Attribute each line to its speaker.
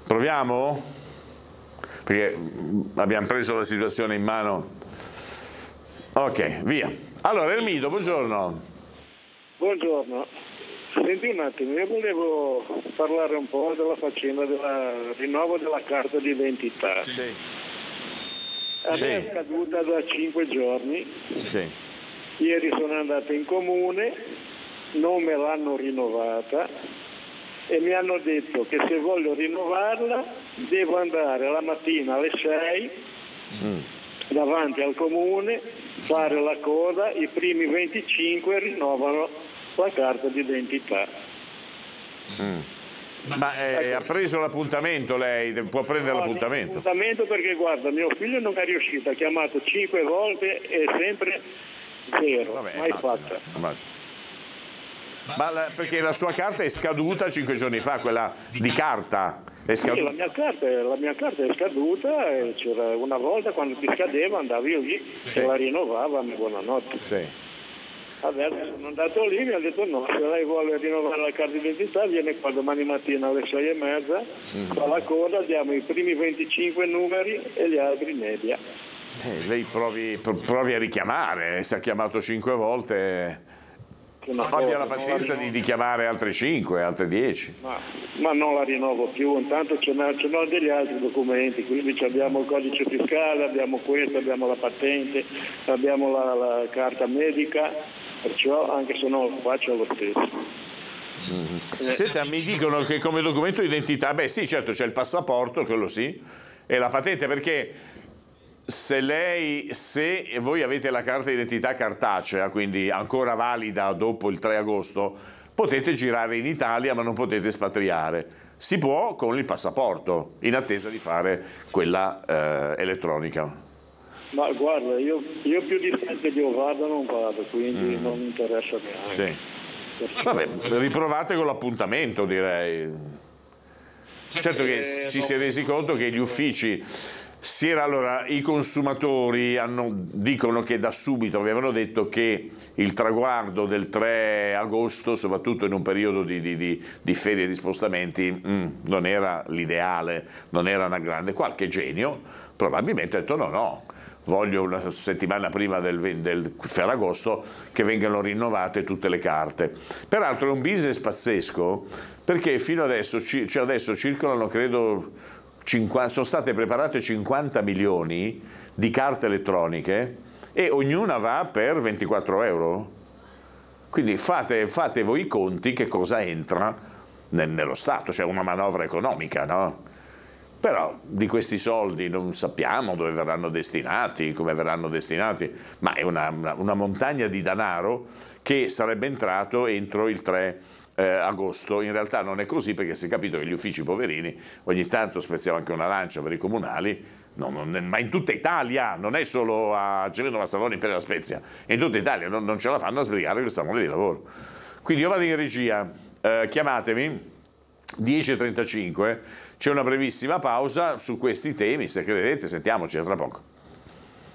Speaker 1: Proviamo? Perché abbiamo preso la situazione in mano. Ok, via. Allora, Ermido, buongiorno.
Speaker 2: Buongiorno. Senti un attimo, io volevo parlare un po' della faccenda del rinnovo della carta d'identità.
Speaker 1: Sì.
Speaker 2: A me è scaduta da 5 giorni.
Speaker 1: Sì.
Speaker 2: Ieri sono andato in comune, non me l'hanno rinnovata e mi hanno detto che se voglio rinnovarla devo andare la mattina alle 6 davanti al comune, fare la coda, i primi 25 rinnovano la carta d'identità.
Speaker 1: Ma ha preso l'appuntamento lei? Può prendere l'appuntamento?
Speaker 2: L'appuntamento perché guarda, mio figlio non è riuscito, ha chiamato 5 volte e sempre zero,
Speaker 1: Vabbè,
Speaker 2: mai fatta.
Speaker 1: Ma perché la sua carta è scaduta 5 giorni fa, quella di carta è
Speaker 2: Sì,
Speaker 1: scaduta?
Speaker 2: la mia carta è scaduta e c'era una volta quando ti scadeva andavi io lì e la rinnovavano, buonanotte.
Speaker 1: Sì.
Speaker 2: Adesso sono andato lì e mi ha detto no, se lei vuole rinnovare la carta d'identità viene qua domani mattina alle 6:30, fa la coda, diamo i primi 25 numeri e gli altri media.
Speaker 1: Lei provi a richiamare, se ha chiamato 5 volte, abbia la pazienza di chiamare altre 5, altre 10.
Speaker 2: Ma non la rinnovo più, intanto ce n'ho degli altri documenti, quindi abbiamo il codice fiscale, abbiamo questo, abbiamo la patente, abbiamo la carta medica, perciò anche se non lo faccio lo stesso.
Speaker 1: Senta, mi dicono che come documento di identità, beh sì, certo c'è il passaporto, quello sì, e la patente, perché se voi avete la carta d'identità cartacea, quindi ancora valida dopo il 3 agosto, potete girare in Italia ma non potete espatriare. Si può con il passaporto, in attesa di fare quella elettronica.
Speaker 2: Ma guarda, io più distante di vado non vado, quindi non mi interessa neanche.
Speaker 1: Sì. Vabbè, riprovate con l'appuntamento, direi. Certo che ci si è resi conto che gli uffici allora, i consumatori dicono che da subito avevano detto che il traguardo del 3 agosto, soprattutto in un periodo di ferie e di spostamenti, non era l'ideale, non era una grande. Qualche genio probabilmente ha detto no, voglio una settimana prima del Ferragosto che vengano rinnovate tutte le carte. Peraltro è un business pazzesco, perché fino adesso, adesso circolano, credo, sono state preparate 50 milioni di carte elettroniche e ognuna va per 24 euro. Quindi fate voi i conti che cosa entra nello Stato, c'è una manovra economica, no? Però di questi soldi non sappiamo dove verranno destinati, come verranno destinati, ma è una montagna di denaro che sarebbe entrato entro il 3 agosto. In realtà non è così, perché si è capito che gli uffici poverini, ogni tanto spezziamo anche una lancia per i comunali, ma in tutta Italia, non è solo a Cerveno, Savona, Imperia La Spezia, in tutta Italia non ce la fanno a sbrigare questa mole di lavoro. Quindi io vado in regia, chiamatemi 10:35, c'è una brevissima pausa su questi temi, se credete, sentiamoci tra poco.